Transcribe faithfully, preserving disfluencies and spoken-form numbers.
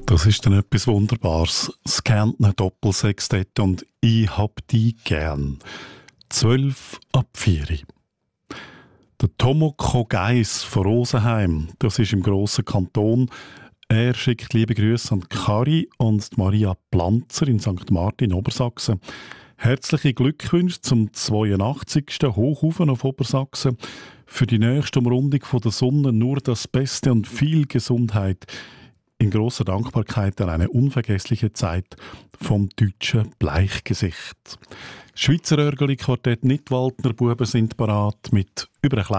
Das ist dann etwas Wunderbares. Das Kärntner Doppelsextett und «Ich hab die gern». Zwölf ab vier. Der Tomoko Geiss von Rosenheim, das ist im grossen Kanton. Er schickt liebe Grüße an Kari und Maria Planzer in Sankt Martin, Obersachsen. Herzliche Glückwünsche zum zweiundachtzigsten Hochhaufen auf Obersachsen. Für die nächste Umrundung von der Sonne nur das Beste und viel Gesundheit. In grosser Dankbarkeit an eine unvergessliche Zeit vom deutschen Bleichgesicht. Schweizer Örgeli-Quartett Nidwaldner Buben sind parat mit über